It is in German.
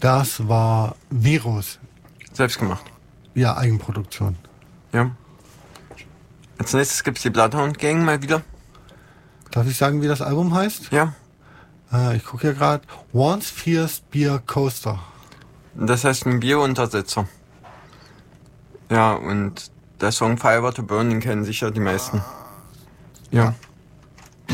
Das war Virus. Selbst gemacht. Ja, Eigenproduktion. Ja. Als nächstes gibt's die Bloodhound Gang mal wieder. Darf ich sagen, wie das Album heißt? Ja. Ich gucke hier gerade. Once Fierce Beer Coaster. Das heißt ein Bieruntersetzer. Ja, und der Song Firewater Burn, den kennen sicher die meisten. Ja.